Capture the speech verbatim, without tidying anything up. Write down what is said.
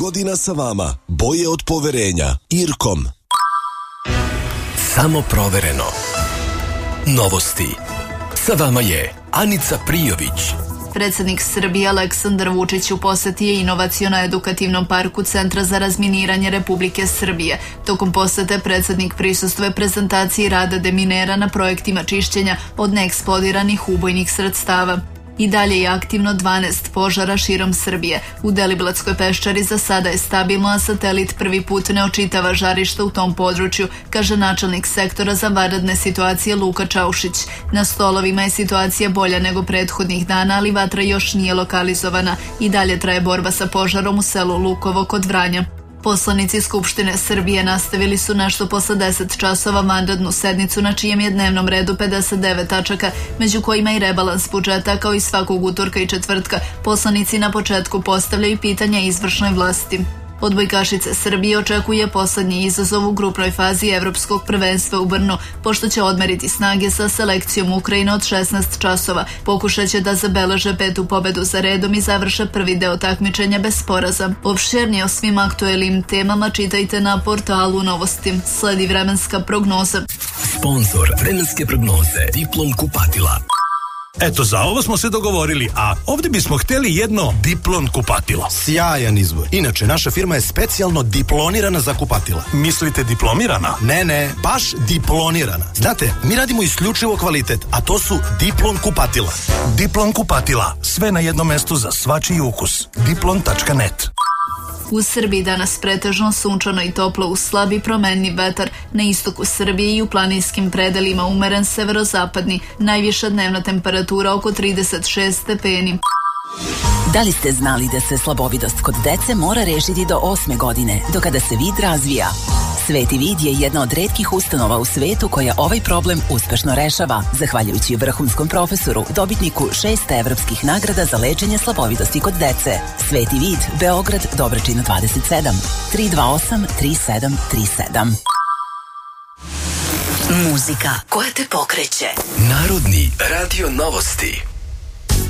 godina sa vama, bolje od poverenja. Irkom. Samo provereno. Novosti. Sa vama je Anica Prijović. Predsednik Srbije Aleksandar Vučić u poseti je inovaciono-edukativnom parku Centra za razminiranje Republike Srbije. Tokom posete predsednik prisustvuje prezentaciji rada deminera na projektima čišćenja od neeksplodiranih ubojnih sredstava. I dalje je aktivno dvanaest požara širom Srbije. U Deliblatskoj peščari za sada je stabilno, a satelit prvi put ne očitava žarišta u tom području, kaže načelnik sektora za vanredne situacije Luka Čaušić. Na stolovima je situacija bolja nego prethodnih dana, ali vatra još nije lokalizovana. I dalje traje borba sa požarom u selu Lukovo kod Vranja. Poslanici Skupštine Srbije nastavili su nešto posle deset časova vanrednu sednicu na čijem je dnevnom redu pedeset devet tačaka, među kojima i rebalans budžeta. Kao i svakog utorka i četvrtka, poslanici na početku postavljaju pitanja izvršnoj vlasti. Odbojkašice Srbije očekuje poslednji izazov u grupnoj fazi Evropskog prvenstva u Brnu, pošto će odmeriti snage sa selekcijom Ukrajine od šesnaest časova. Pokušaće da zabeleže petu pobedu za redom i završe prvi deo takmičenja bez poraza. Opširnije o svim aktuelnim temama čitajte na portalu Novosti. Sledi vremenska prognoza. Sponzor vremenske prognoze Diplom kupatila. Eto, za ovo smo se dogovorili, a ovdje bismo htjeli jedno Diplon kupatilo. Sjajan izbor. Inače, naša firma je specijalno diplonirana za kupatila. Mislite diplomirana? Ne, ne, baš diplonirana. Znate, mi radimo isključivo kvalitet, a to su Diplon kupatila. Diplon kupatila, sve na jednom mestu za svačiji ukus. diplon tačka net. U Srbiji danas pretežno sunčano i toplo uz slabi promenni vetar. Na istoku Srbije i u planinskim predelima umeren severozapadni. Najviša dnevna temperatura oko trideset šest stepeni. Da li ste znali da se slabovidost kod dece mora rešiti do osme godine, do kada se vid razvija? Sveti vid je jedna od retkih ustanova u svetu koja ovaj problem uspešno rešava, zahvaljujući vrhunskom profesoru, dobitniku šest evropskih nagrada za lečenje slabovidosti kod dece. Sveti vid, Beograd, Dobračina dvadeset sedam, tri dva osam tri sedam tri sedam. Muzika koja te pokreće. Narodni radio novosti.